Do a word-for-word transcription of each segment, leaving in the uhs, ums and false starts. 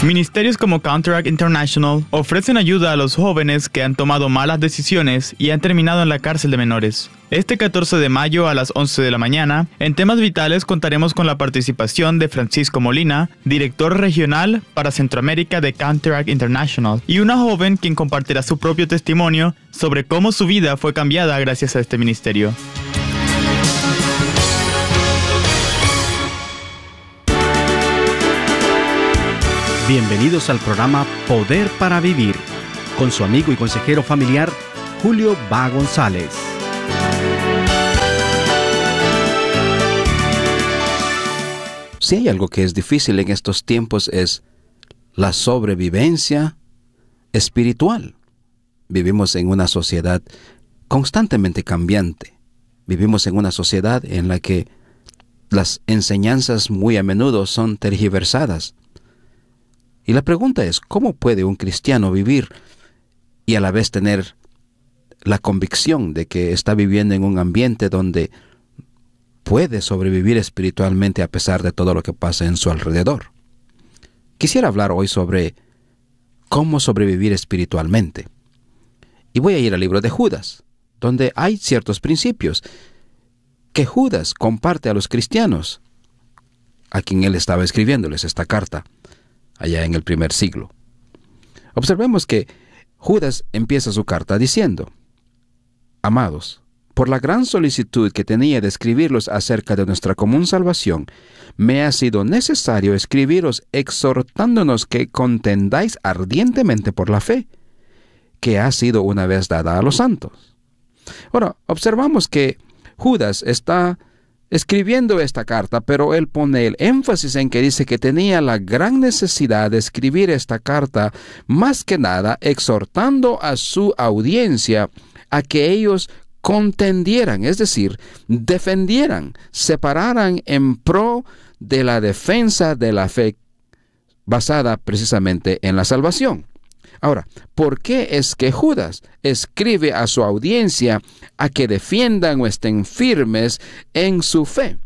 Ministerios como Counteract International ofrecen ayuda a los jóvenes que han tomado malas decisiones y han terminado en la cárcel de menores. Este catorce de mayo a las once de la mañana, en Temas Vitales contaremos con la participación de Francisco Molina, director regional para Centroamérica de Counteract International, y una joven quien compartirá su propio testimonio sobre cómo su vida fue cambiada gracias a este ministerio. Bienvenidos al programa Poder para Vivir, con su amigo y consejero familiar, Julio Va González. Si hay algo que es difícil en estos tiempos es la sobrevivencia espiritual. Vivimos en una sociedad constantemente cambiante. Vivimos en una sociedad en la que las enseñanzas muy a menudo son tergiversadas. Y la pregunta es, ¿cómo puede un cristiano vivir y a la vez tener la convicción de que está viviendo en un ambiente donde puede sobrevivir espiritualmente a pesar de todo lo que pasa en su alrededor? Quisiera hablar hoy sobre cómo sobrevivir espiritualmente. Y voy a ir al libro de Judas, donde hay ciertos principios que Judas comparte a los cristianos, a quien él estaba escribiéndoles esta carta, allá en el primer siglo. Observemos que Judas empieza su carta diciendo: Amados, por la gran solicitud que tenía de escribirlos acerca de nuestra común salvación, me ha sido necesario escribiros exhortándonos que contendáis ardientemente por la fe, que ha sido una vez dada a los santos. Ahora, observamos que Judas está escribiendo esta carta, pero él pone el énfasis en que dice que tenía la gran necesidad de escribir esta carta, más que nada exhortando a su audiencia a que ellos contendieran, es decir, defendieran, se pararan en pro de la defensa de la fe basada precisamente en la salvación. Ahora, ¿por qué es que Judas escribe a su audiencia a que defiendan o estén firmes en su fe?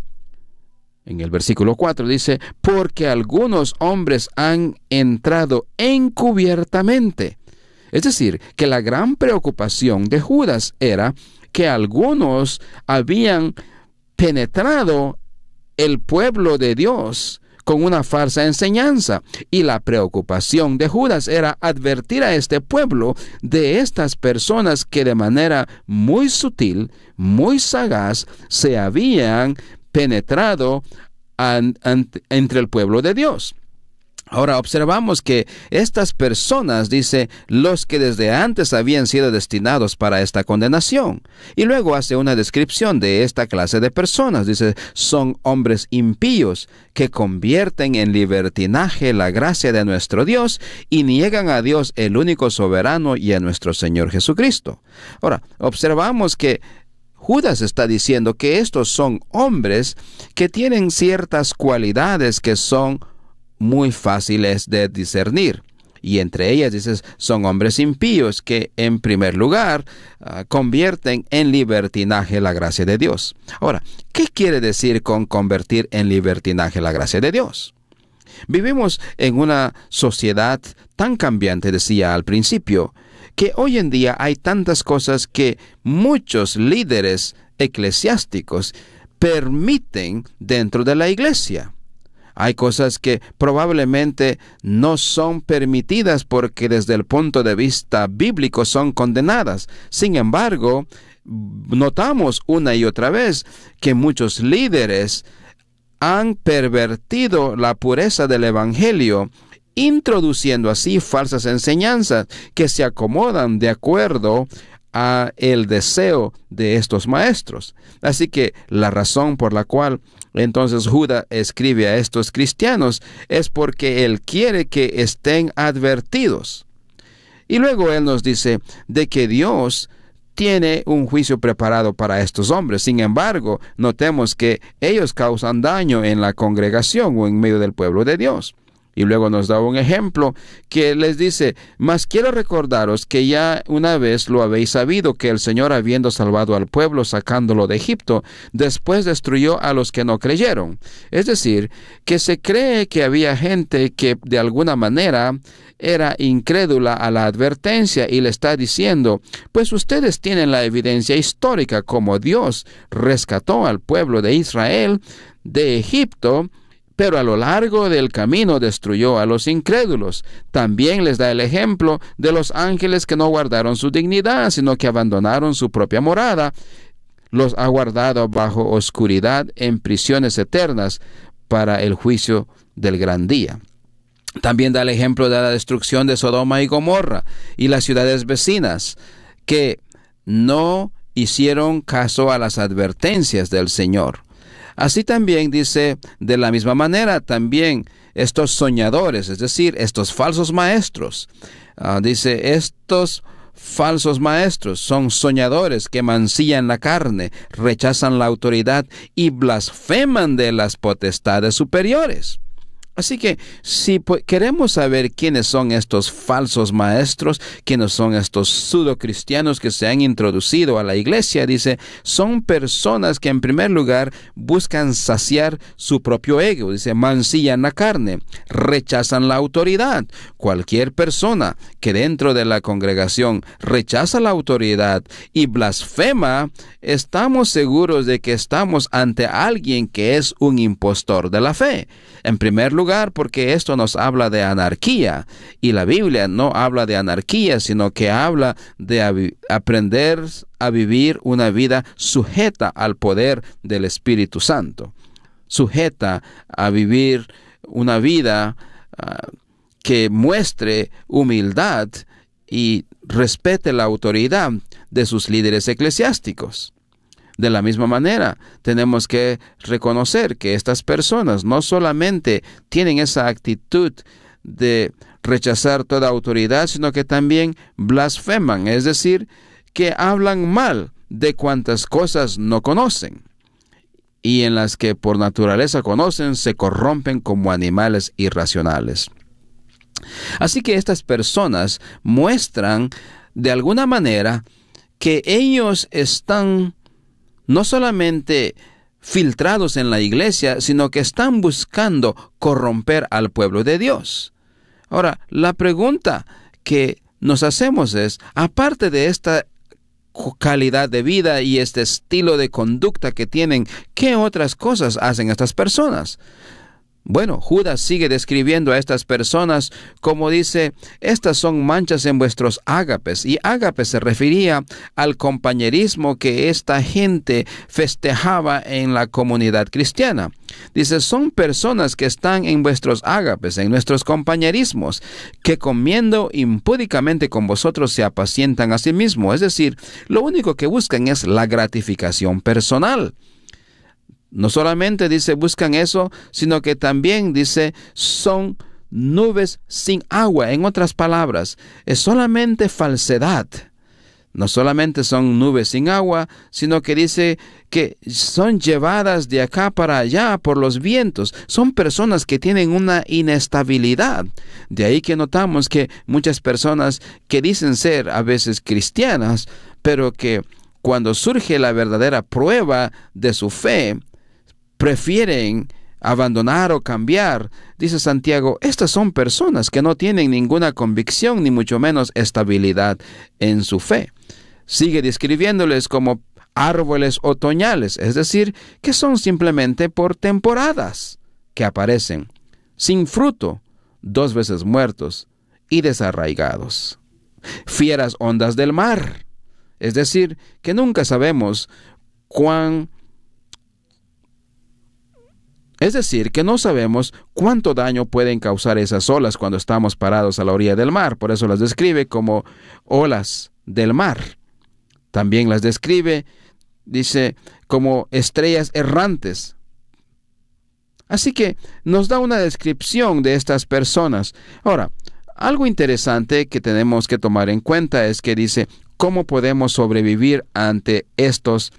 En el versículo cuatro dice, porque algunos hombres han entrado encubiertamente. Es decir, que la gran preocupación de Judas era que algunos habían penetrado el pueblo de Dios con una falsa enseñanza, y la preocupación de Judas era advertir a este pueblo de estas personas que de manera muy sutil, muy sagaz, se habían penetrado an, an, entre el pueblo de Dios. Ahora observamos que estas personas, dice, los que desde antes habían sido destinados para esta condenación. Y luego hace una descripción de esta clase de personas. Dice, son hombres impíos que convierten en libertinaje la gracia de nuestro Dios y niegan a Dios, el único soberano, y a nuestro Señor Jesucristo. Ahora, observamos que Judas está diciendo que estos son hombres que tienen ciertas cualidades que son muy fáciles de discernir. Y entre ellas, dices, son hombres impíos que, en primer lugar, uh, convierten en libertinaje la gracia de Dios. Ahora, ¿qué quiere decir con convertir en libertinaje la gracia de Dios? Vivimos en una sociedad tan cambiante, decía al principio, que hoy en día hay tantas cosas que muchos líderes eclesiásticos permiten dentro de la iglesia. Hay cosas que probablemente no son permitidas porque desde el punto de vista bíblico son condenadas. Sin embargo, notamos una y otra vez que muchos líderes han pervertido la pureza del evangelio, introduciendo así falsas enseñanzas que se acomodan de acuerdo a el deseo de estos maestros. Así que la razón por la cual entonces Judas escribe a estos cristianos es porque él quiere que estén advertidos. Y luego él nos dice de que Dios tiene un juicio preparado para estos hombres. Sin embargo, notemos que ellos causan daño en la congregación o en medio del pueblo de Dios. Y luego nos da un ejemplo que les dice: mas quiero recordaros que ya una vez lo habéis sabido, que el Señor, habiendo salvado al pueblo, sacándolo de Egipto, después destruyó a los que no creyeron. Es decir, que se cree que había gente que de alguna manera era incrédula a la advertencia, y le está diciendo: pues ustedes tienen la evidencia histórica como Dios rescató al pueblo de Israel de Egipto, pero a lo largo del camino destruyó a los incrédulos. También les da el ejemplo de los ángeles que no guardaron su dignidad, sino que abandonaron su propia morada. Los ha guardado bajo oscuridad en prisiones eternas para el juicio del gran día. También da el ejemplo de la destrucción de Sodoma y Gomorra y las ciudades vecinas, que no hicieron caso a las advertencias del Señor. Así también dice, de la misma manera, también estos soñadores, es decir, estos falsos maestros. Uh, dice, estos falsos maestros son soñadores que mancillan la carne, rechazan la autoridad y blasfeman de las potestades superiores. Así que si queremos saber quiénes son estos falsos maestros, quiénes son estos pseudocristianos que se han introducido a la iglesia, dice, son personas que en primer lugar buscan saciar su propio ego, dice, mancillan la carne, rechazan la autoridad. Cualquier persona que dentro de la congregación rechaza la autoridad y blasfema, estamos seguros de que estamos ante alguien que es un impostor de la fe. En primer lugar, porque esto nos habla de anarquía, y la Biblia no habla de anarquía, sino que habla de aprender a vivir una vida sujeta al poder del Espíritu Santo, sujeta a vivir una vida uh, que muestre humildad y respete la autoridad de sus líderes eclesiásticos. De la misma manera, tenemos que reconocer que estas personas no solamente tienen esa actitud de rechazar toda autoridad, sino que también blasfeman, es decir, que hablan mal de cuantas cosas no conocen, y en las que por naturaleza conocen, se corrompen como animales irracionales. Así que estas personas muestran de alguna manera que ellos están no solamente filtrados en la iglesia, sino que están buscando corromper al pueblo de Dios. Ahora, la pregunta que nos hacemos es, aparte de esta calidad de vida y este estilo de conducta que tienen, ¿qué otras cosas hacen estas personas? Bueno, Judas sigue describiendo a estas personas como dice, estas son manchas en vuestros ágapes, y ágape se refería al compañerismo que esta gente festejaba en la comunidad cristiana. Dice, son personas que están en vuestros ágapes, en nuestros compañerismos, que comiendo impúdicamente con vosotros se apacientan a sí mismos, es decir, lo único que buscan es la gratificación personal. No solamente dice buscan eso, sino que también dice son nubes sin agua. En otras palabras, es solamente falsedad. No solamente son nubes sin agua, sino que dice que son llevadas de acá para allá por los vientos. Son personas que tienen una inestabilidad. De ahí que notamos que muchas personas que dicen ser a veces cristianas, pero que cuando surge la verdadera prueba de su fe, prefieren abandonar o cambiar. Dice Santiago, estas son personas que no tienen ninguna convicción ni mucho menos estabilidad en su fe. Sigue describiéndoles como árboles otoñales, es decir, que son simplemente por temporadas que aparecen, sin fruto, dos veces muertos y desarraigados. Fieras ondas del mar, es decir, que nunca sabemos cuán Es decir, que no sabemos cuánto daño pueden causar esas olas cuando estamos parados a la orilla del mar. Por eso las describe como olas del mar. También las describe, dice, como estrellas errantes. Así que nos da una descripción de estas personas. Ahora, algo interesante que tenemos que tomar en cuenta es que dice, ¿cómo podemos sobrevivir ante estos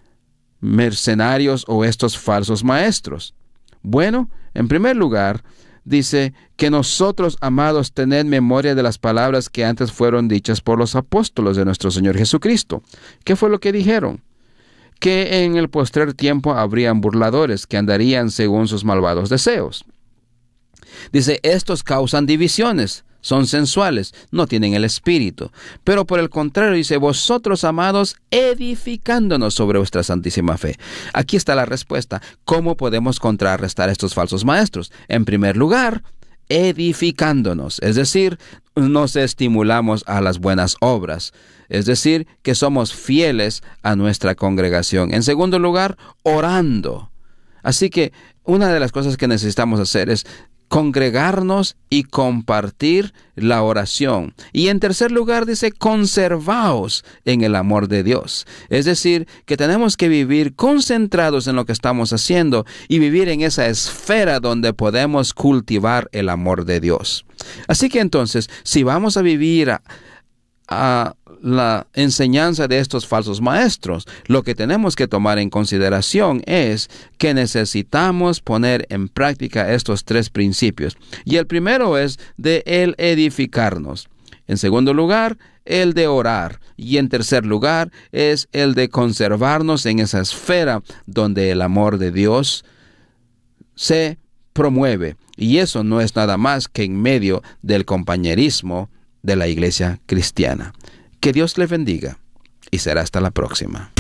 mercenarios o estos falsos maestros? Bueno, en primer lugar, dice que nosotros, amados, tened memoria de las palabras que antes fueron dichas por los apóstoles de nuestro Señor Jesucristo. ¿Qué fue lo que dijeron? Que en el postrer tiempo habrían burladores que andarían según sus malvados deseos. Dice, estos causan divisiones, son sensuales, no tienen el espíritu. Pero por el contrario, dice, vosotros, amados, edificándonos sobre vuestra santísima fe. Aquí está la respuesta. ¿Cómo podemos contrarrestar a estos falsos maestros? En primer lugar, edificándonos, es decir, nos estimulamos a las buenas obras, es decir, que somos fieles a nuestra congregación. En segundo lugar, orando. Así que una de las cosas que necesitamos hacer es congregarnos y compartir la oración. Y en tercer lugar dice, conservaos en el amor de Dios. Es decir, que tenemos que vivir concentrados en lo que estamos haciendo y vivir en esa esfera donde podemos cultivar el amor de Dios. Así que entonces, si vamos a vivir a, a la enseñanza de estos falsos maestros, lo que tenemos que tomar en consideración es que necesitamos poner en práctica estos tres principios. Y el primero es de el edificarnos. En segundo lugar, el de orar. Y en tercer lugar, es el de conservarnos en esa esfera donde el amor de Dios se promueve. Y eso no es nada más que en medio del compañerismo de la iglesia cristiana. Que Dios le bendiga y será hasta la próxima.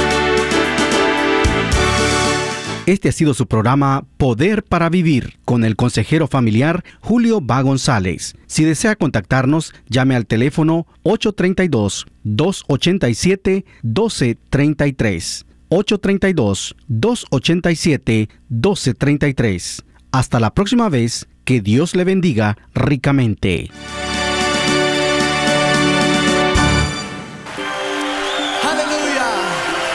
Este ha sido su programa Poder para Vivir con el consejero familiar Julio Va González. Si desea contactarnos, llame al teléfono ocho tres dos, dos ocho siete, uno dos tres tres. ocho tres dos, dos ocho siete, uno dos tres tres. Hasta la próxima vez, que Dios le bendiga ricamente.